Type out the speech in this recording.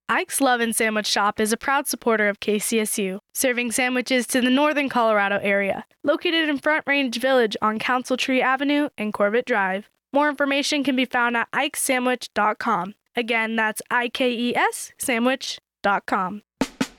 Ike's Love and Sandwich Shop is a proud supporter of KCSU, serving sandwiches to the northern Colorado area. Located in Front Range Village on Council Tree Avenue and Corbett Drive. More information can be found at ikessandwich.com. Again, that's IKES sandwich.com.